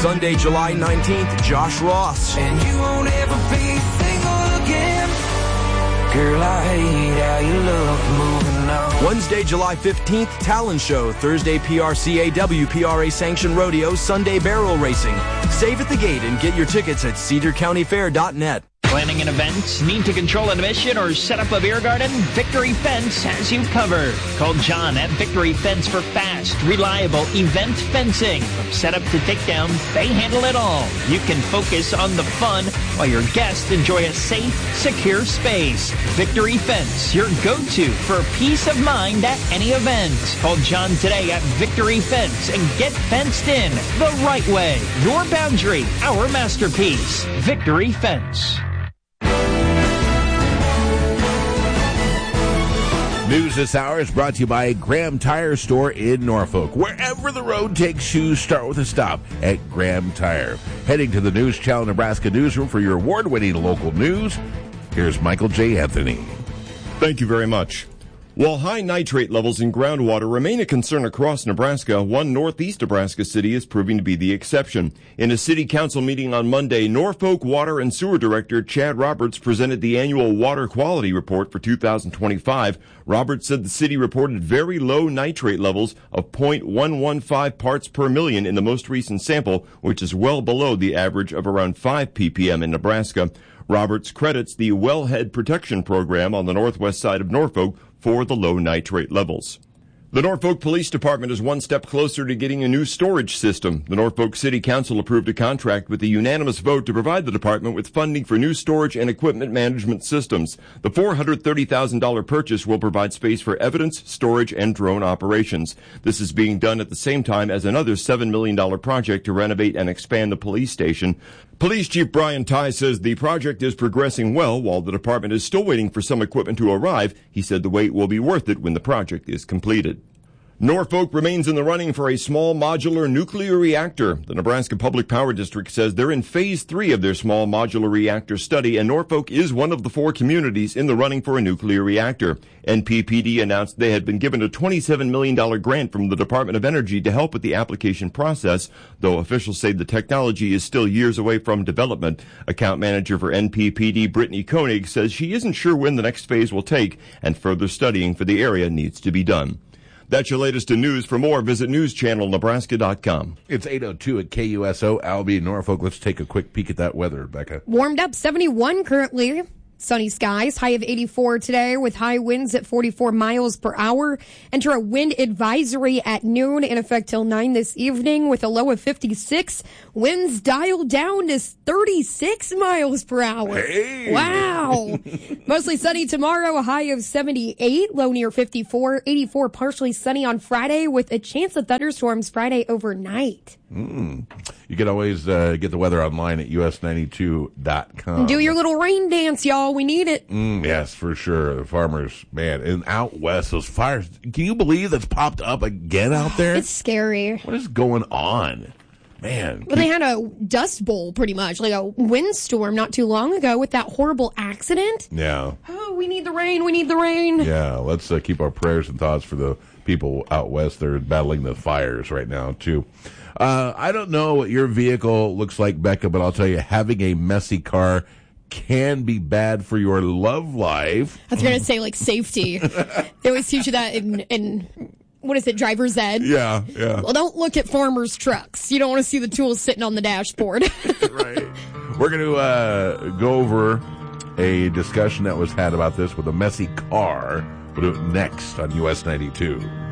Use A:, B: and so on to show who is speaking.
A: Sunday, July 19th, Josh Ross.
B: And you won't ever be single again. Girl, I hate how you look moving on.
A: Wednesday, July 15th, Talon Show. Thursday, PRCA WPRA Sanctioned Rodeo, Sunday Barrel Racing. Save at the gate and get your tickets at cedarcountyfair.net.
C: Planning an event? Need to control an admission or set up a beer garden? Victory Fence has you covered. Call John at Victory Fence for fast, reliable event fencing. From setup to takedown, they handle it all. You can focus on the fun while your guests enjoy a safe, secure space. Victory Fence, your go-to for peace of mind at any event. Call John today at Victory Fence and get fenced in the right way. Your boundary, our masterpiece. Victory Fence.
D: News this hour is brought to you by Graham Tire Store in Norfolk. Wherever the road takes you, start with a stop at Graham Tire. Heading to the News Channel Nebraska newsroom for your award-winning local news, here's Michael J. Anthony.
E: Thank you very much. While high nitrate levels in groundwater remain a concern across Nebraska, one northeast Nebraska city is proving to be the exception. In a city council meeting on Monday, Norfolk Water and Sewer Director Chad Roberts presented the annual water quality report for 2025. Roberts said the city reported very low nitrate levels of 0.115 parts per million in the most recent sample, which is well below the average of around 5 ppm in Nebraska. Roberts credits the Wellhead Protection Program on the northwest side of Norfolk for the low nitrate levels. The Norfolk Police Department is one step closer to getting a new storage system. The Norfolk City Council approved a contract with a unanimous vote to provide the department with funding for new storage and equipment management systems. The $430,000 purchase will provide space for evidence, storage, and drone operations. This is being done at the same time as another $7 million project to renovate and expand the police station. Police Chief Brian Ty says the project is progressing well. While the department is still waiting for some equipment to arrive, he said the wait will be worth it when the project is completed. Norfolk remains in the running for a small modular nuclear reactor. The Nebraska Public Power District says they're in phase 3 of their small modular reactor study, and Norfolk is one of the 4 communities in the running for a nuclear reactor. NPPD announced they had been given a $27 million grant from the Department of Energy to help with the application process, though officials say the technology is still years away from development. Account manager for NPPD, Brittany Koenig, says she isn't sure when the next phase will take, and further studying for the area needs to be done. That's your latest in news. For more, visit newschannelnebraska.com.
D: It's 8:02 at KUSO, Albany, Norfolk. Let's take a quick peek at that weather, Rebecca.
F: Warmed up 71 currently. Sunny skies, high of 84 today with high winds at 44 miles per hour. Enter a wind advisory at noon in effect till 9 this evening with a low of 56. Winds dialed down to 36 miles per hour.
D: Hey.
F: Wow. Mostly sunny tomorrow, a high of 78, low near 54. 84 partially sunny on Friday with a chance of thunderstorms Friday overnight.
D: You can always get the weather online at us92.com.
F: Do your little rain dance, y'all. We need it.
D: Yes, for sure. The farmers, man, and out west, those fires. Can you believe that's popped up again out there?
F: It's scary.
D: What is going on? Man.
F: Well, they had a dust bowl, pretty much, like a windstorm not too long ago with that horrible accident.
D: Yeah.
F: Oh, we need the rain. We need the rain.
D: Yeah, let's keep our prayers and thoughts for the people out west. They're battling the fires right now, too. I don't know what your vehicle looks like, Becca, but I'll tell you, having a messy car can be bad for your love life.
F: I was going to say, like, safety. They always teach you that in what is it, driver's ed?
D: Yeah.
F: Well, don't look at farmers' trucks. You don't want to see the tools sitting on the dashboard.
D: Right. We're going to go over a discussion that was had about this with a messy car. We'll do it next on US 92.